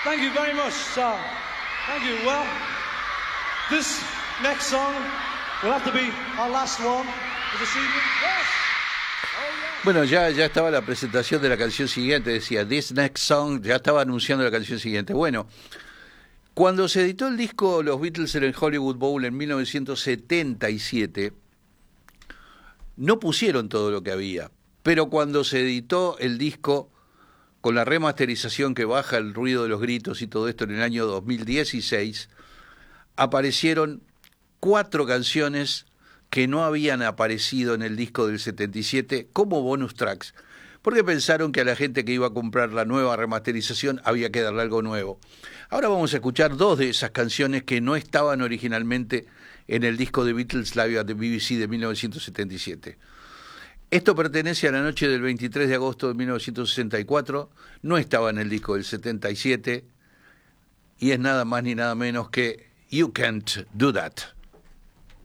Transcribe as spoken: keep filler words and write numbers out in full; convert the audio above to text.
Thank you very much, sir. Thank you. Well, this next song will have to be our last one for this evening. Yes. Bueno, ya, ya estaba la presentación de la canción siguiente, decía This Next Song, ya estaba anunciando la canción siguiente. Bueno, cuando se editó el disco Los Beatles en el Hollywood Bowl en mil novecientos setenta y siete, no pusieron todo lo que había, pero cuando se editó el disco con la remasterización que baja el ruido de los gritos y todo esto en el año dos mil dieciséis, aparecieron cuatro canciones que no habían aparecido en el disco del setenta y siete como bonus tracks, porque pensaron que a la gente que iba a comprar la nueva remasterización había que darle algo nuevo. Ahora vamos a escuchar dos de esas canciones que no estaban originalmente en el disco de Beatles Live at the B B C de mil novecientos setenta y siete. Esto pertenece a la noche del veintitrés de agosto de mil novecientos sesenta y cuatro, no estaba en el disco del setenta y siete, y es nada más ni nada menos que You Can't Do That.